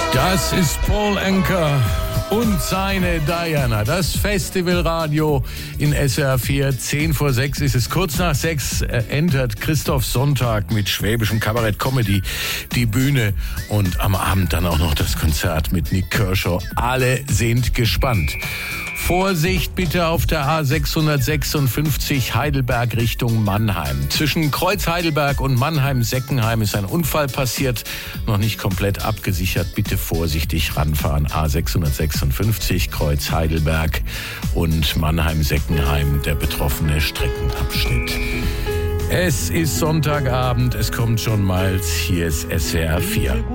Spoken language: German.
Das ist Paul Anka und seine Diana. Das Festivalradio in SWR 4. 10 vor 6 ist es. Kurz nach 6 entert Christoph Sonntag mit schwäbischem Kabarett-Comedy die Bühne. Und am Abend dann auch noch das Konzert mit Nik Kershaw. Alle sind gespannt. Vorsicht bitte auf der A656 Heidelberg Richtung Mannheim. Zwischen Kreuz Heidelberg und Mannheim-Seckenheim ist ein Unfall passiert. Noch nicht komplett abgesichert. Bitte vorsichtig ranfahren. A656 Kreuz Heidelberg und Mannheim-Seckenheim, der betroffene Streckenabschnitt. Es ist Sonntagabend. Es kommt schon mal. Hier ist SWR 4.